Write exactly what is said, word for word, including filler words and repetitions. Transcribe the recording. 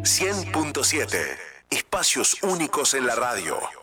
cien punto siete. Espacios únicos en la radio.